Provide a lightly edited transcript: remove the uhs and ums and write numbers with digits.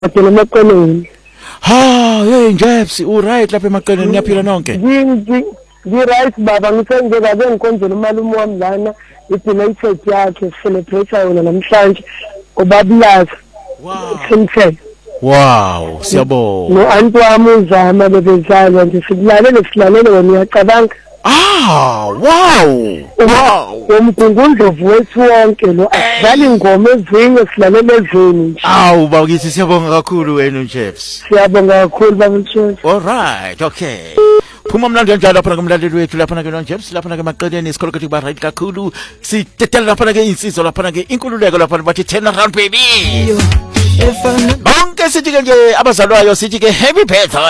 phela emaqeleni. Ha, hey Jeps, right lapha emaqeleni niyaphila nonke? Right baba, ngithe ngabe ngikonzela umalume wami lana i-belated yakhe celebrate yona namhlanje obabulaza. Wow, siyabonga. No anti wami uzama bebezalwa nje silalele wena uyacabanga. Wow. Umgungundlovu wethu wonke lo asidlala ingoma ezinye silalele ezweni nje. Awu bakithi siyabonga kakhulu wena Jeps. Siyabonga kakhulu baba Mthweni. Alright, okay. Phuma mnandi kanjalo lapha kumlaleli wethu lapha ke Jeps lapha ke maqedeni isikolo kuthi ba right kakhulu. Sitetela lapha ke insizwa lapha ke inkululeko lapha bathi turn around baby. Bonke sithi ke nje abazalwayo sithi ke happy birthday.